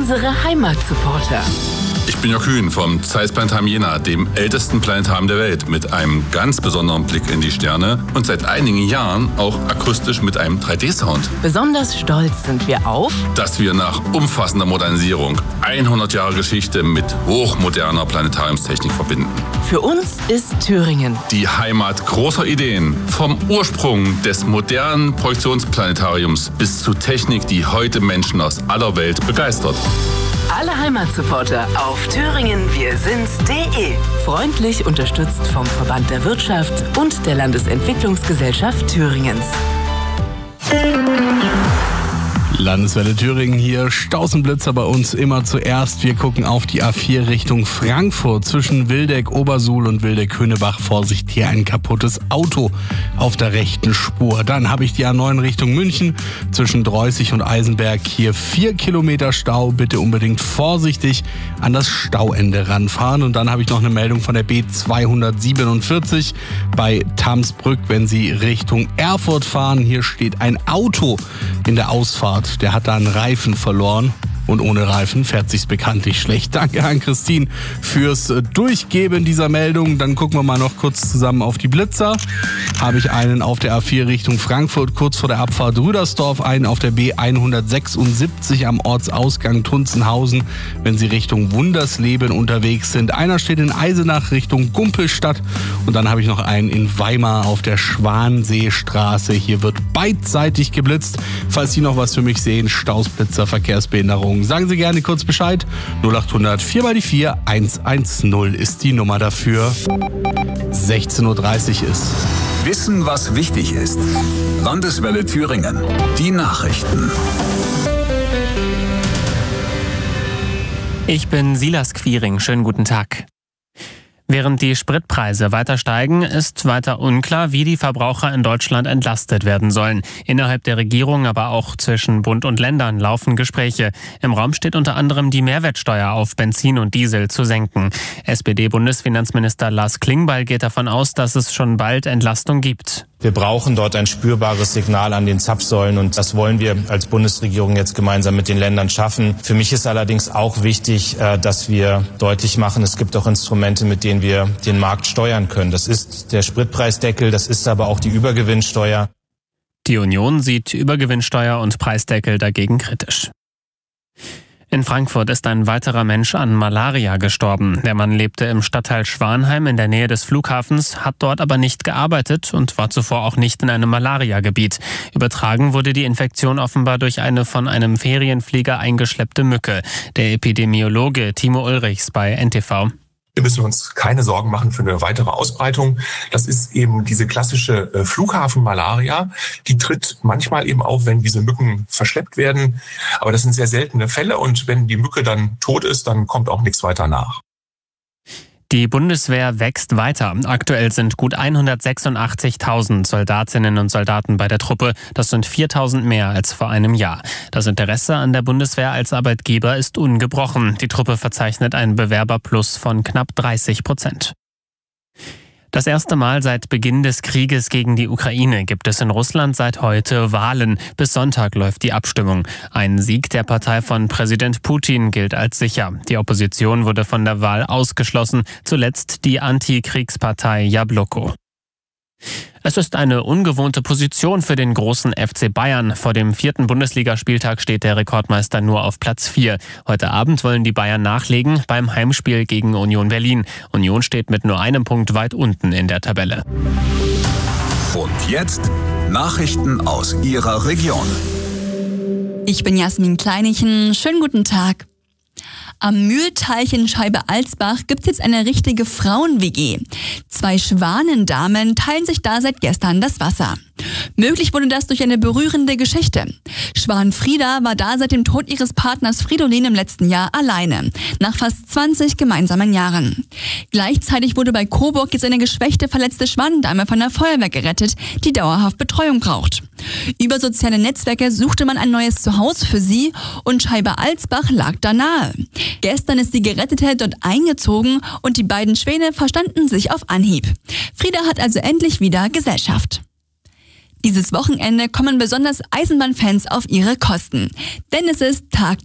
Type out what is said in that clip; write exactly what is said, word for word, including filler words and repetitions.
unsere Heimatsupporter. Ich bin Jörg Kühn vom Zeiss Planetarium Jena, dem ältesten Planetarium der Welt, mit einem ganz besonderen Blick in die Sterne und seit einigen Jahren auch akustisch mit einem drei D Sound. Besonders stolz sind wir auf, dass wir nach umfassender Modernisierung hundert Jahre Geschichte mit hochmoderner Planetariumstechnik verbinden. Für uns ist Thüringen die Heimat großer Ideen. Vom Ursprung des modernen Projektionsplanetariums bis zu Technik, die heute Menschen aus aller Welt begeistert. Alle Heimatsupporter auf thüringen wir sind's punkt de. Freundlich unterstützt vom Verband der Wirtschaft und der Landesentwicklungsgesellschaft Thüringens. Landeswelle Thüringen hier, Stausenblitzer bei uns immer zuerst. Wir gucken auf die A vier Richtung Frankfurt zwischen Wildeck-Obersuhl und Wildeck-Höhnebach. Vorsicht, hier ein kaputtes Auto auf der rechten Spur. Dann habe ich die A neun Richtung München zwischen Dreußig und Eisenberg. Hier vier Kilometer Stau. Bitte unbedingt vorsichtig an das Stauende ranfahren. Und dann habe ich noch eine Meldung von der B zweihundertsiebenundvierzig bei Tamsbrück, wenn Sie Richtung Erfurt fahren. Hier steht ein Auto in der Ausfahrt. Der hat da einen Reifen verloren. Und ohne Reifen fährt sich's bekanntlich schlecht. Danke an Christine fürs Durchgeben dieser Meldung. Dann gucken wir mal noch kurz zusammen auf die Blitzer. Habe ich einen auf der A vier Richtung Frankfurt, kurz vor der Abfahrt Rüdersdorf, einen auf der B hundertsechsundsiebzig am Ortsausgang Tunzenhausen, wenn Sie Richtung Wundersleben unterwegs sind. Einer steht in Eisenach Richtung Gumpelstadt und dann habe ich noch einen in Weimar auf der Schwanseestraße. Hier wird beidseitig geblitzt. Falls Sie noch was für mich sehen, Staus, Blitzer, Verkehrsbehinderung, sagen Sie gerne kurz Bescheid. null achthundert vier mal die vier hundertzehn ist die Nummer dafür. sechzehn Uhr dreißig ist. Wissen, was wichtig ist. Landeswelle Thüringen. Die Nachrichten. Ich bin Silas Quiring. Schönen guten Tag. Während die Spritpreise weiter steigen, ist weiter unklar, wie die Verbraucher in Deutschland entlastet werden sollen. Innerhalb der Regierung, aber auch zwischen Bund und Ländern laufen Gespräche. Im Raum steht unter anderem die Mehrwertsteuer auf Benzin und Diesel zu senken. S P D-Bundesfinanzminister Lars Klingbeil geht davon aus, dass es schon bald Entlastung gibt. Wir brauchen dort ein spürbares Signal an den Zapfsäulen und das wollen wir als Bundesregierung jetzt gemeinsam mit den Ländern schaffen. Für mich ist allerdings auch wichtig, dass wir deutlich machen, es gibt auch Instrumente, mit denen wir den Markt steuern können. Das ist der Spritpreisdeckel, das ist aber auch die Übergewinnsteuer. Die Union sieht Übergewinnsteuer und Preisdeckel dagegen kritisch. In Frankfurt ist ein weiterer Mensch an Malaria gestorben. Der Mann lebte im Stadtteil Schwanheim in der Nähe des Flughafens, hat dort aber nicht gearbeitet und war zuvor auch nicht in einem Malariagebiet. Übertragen wurde die Infektion offenbar durch eine von einem Ferienflieger eingeschleppte Mücke. Der Epidemiologe Timo Ulrichs bei N T V. Wir müssen uns keine Sorgen machen für eine weitere Ausbreitung. Das ist eben diese klassische Flughafenmalaria. Die tritt manchmal eben auf, wenn diese Mücken verschleppt werden. Aber das sind sehr seltene Fälle und wenn die Mücke dann tot ist, dann kommt auch nichts weiter nach. Die Bundeswehr wächst weiter. Aktuell sind gut hundertsechsundachtzigtausend Soldatinnen und Soldaten bei der Truppe. Das sind viertausend mehr als vor einem Jahr. Das Interesse an der Bundeswehr als Arbeitgeber ist ungebrochen. Die Truppe verzeichnet einen Bewerberplus von knapp dreißig Prozent. Das erste Mal seit Beginn des Krieges gegen die Ukraine gibt es in Russland seit heute Wahlen. Bis Sonntag läuft die Abstimmung. Ein Sieg der Partei von Präsident Putin gilt als sicher. Die Opposition wurde von der Wahl ausgeschlossen, zuletzt die Antikriegspartei Jabloko. Es ist eine ungewohnte Position für den großen F C Bayern. Vor dem vierten Bundesligaspieltag steht der Rekordmeister nur auf Platz vier. Heute Abend wollen die Bayern nachlegen beim Heimspiel gegen Union Berlin. Union steht mit nur einem Punkt weit unten in der Tabelle. Und jetzt Nachrichten aus Ihrer Region. Ich bin Jasmin Kleinichen. Schönen guten Tag. Am Mühlteich in Scheibe-Alsbach gibt's jetzt eine richtige Frauen-W G. Zwei Schwanendamen teilen sich da seit gestern das Wasser. Möglich wurde das durch eine berührende Geschichte. Schwan Frieda war da seit dem Tod ihres Partners Fridolin im letzten Jahr alleine, nach fast zwanzig gemeinsamen Jahren. Gleichzeitig wurde bei Coburg jetzt eine geschwächte, verletzte Schwanendame von der Feuerwehr gerettet, die dauerhaft Betreuung braucht. Über soziale Netzwerke suchte man ein neues Zuhause für sie und Scheibe-Alsbach lag da nahe. Gestern ist die Gerettete dort eingezogen und die beiden Schwäne verstanden sich auf Anhieb. Frieda hat also endlich wieder Gesellschaft. Dieses Wochenende kommen besonders Eisenbahnfans auf ihre Kosten, denn es ist Tag